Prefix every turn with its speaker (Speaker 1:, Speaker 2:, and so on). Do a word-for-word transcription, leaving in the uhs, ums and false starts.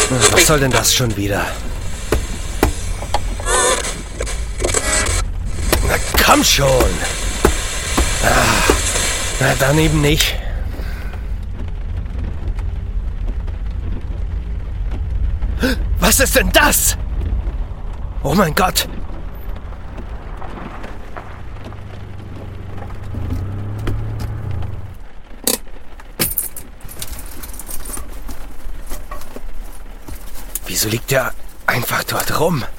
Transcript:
Speaker 1: Was soll denn das schon wieder? Na komm schon! Ah, na, dann eben nicht. Was ist denn das? Oh mein Gott! Wieso liegt er einfach dort rum?